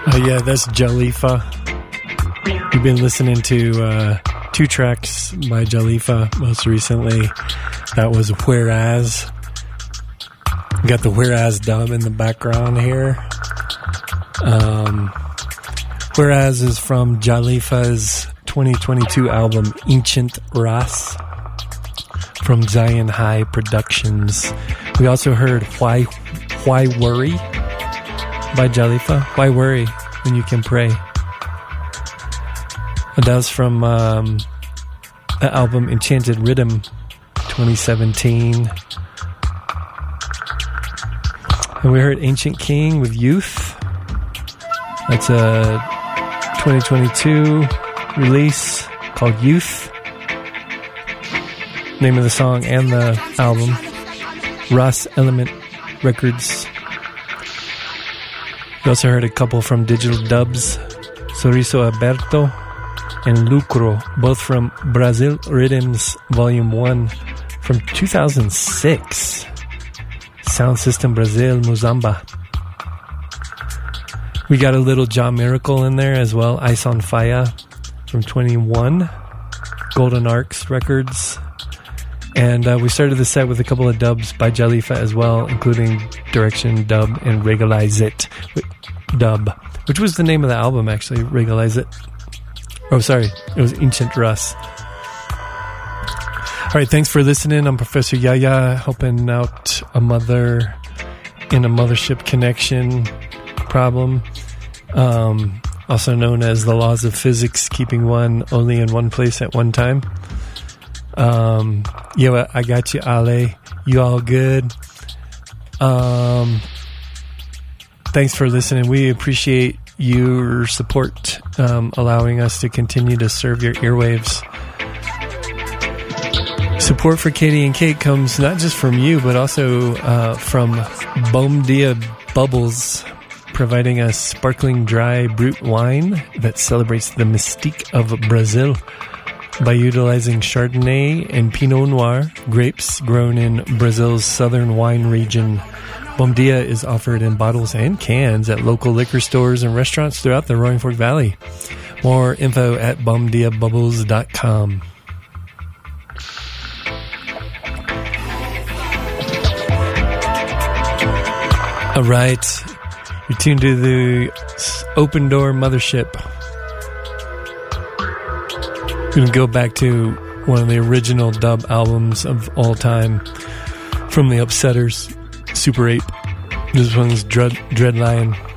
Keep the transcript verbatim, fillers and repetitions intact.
Oh yeah, that's Jalifa. We've been listening to uh, two tracks by Jalifa most recently. That was Whereas. We got the Whereas dub in the background here. Um, Whereas is from Jalifa's twenty twenty-two album Ancient Ras from Zion High Productions. We also heard Why Why Worry by Jalifa. Why worry when you can pray? And that was from um, the album Enchanted Rhythm twenty seventeen. And we heard Ancient King with Youth. That's a twenty twenty-two release called Youth. Name of the song and the album. Ross Element Records. We also heard a couple from Digital Dubs, Sorriso Aberto and Lucro, both from Brazil Rhythms Volume one from two thousand six. Sound System Brazil, Muzamba. We got a little Jah Miracle in there as well, Ice on Fire from twenty-one, Golden Arcs Records. And uh, we started the set with a couple of dubs by Jalifa as well, including Direction Dub and Regulize It Dub, which was the name of the album, actually, Regulize It. Oh, sorry, it was Ancient Russ. All right, thanks for listening. I'm Professor Yaya, helping out a mother in a mothership connection problem, um, also known as the laws of physics, keeping one only in one place at one time. Um, yo, I got you, Ale. You all good? Um, thanks for listening. We appreciate your support, um, allowing us to continue to serve your earwaves. Support for Katie and Kate comes not just from you, but also uh, from Bom Dia Bubbles, providing a sparkling dry brut wine that celebrates the mystique of Brazil by utilizing Chardonnay and Pinot Noir, grapes grown in Brazil's southern wine region. Bom Dia is offered in bottles and cans at local liquor stores and restaurants throughout the Roaring Fork Valley. More info at bom dia bubbles dot com. All right, you're tuned to the Open Door Mothership. We're going to go back to one of the original dub albums of all time from the Upsetters, Super Ape. This one's Dread, Dreadlion.